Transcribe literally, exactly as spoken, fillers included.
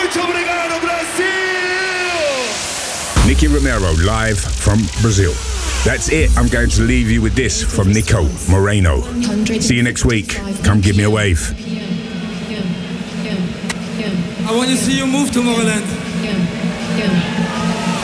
Muito obrigado, Brasil! Nicky Romero live from Brazil. That's it. I'm going to leave you with this from Nico Moreno. See you next week. Come give me a wave. I want to see you move, Tomorrowland.